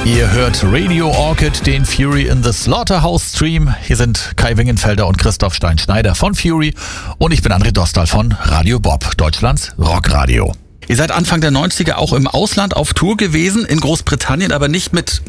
Ihr hört Radio Orchid, den Fury in the Slaughterhouse Stream. Hier sind Kai Wingenfelder und Christoph Stein-Schneider von Fury und ich bin André Dostal von Radio Bob, Deutschlands Rockradio. Ihr seid Anfang der 90er auch im Ausland auf Tour gewesen, in Großbritannien, aber nicht mit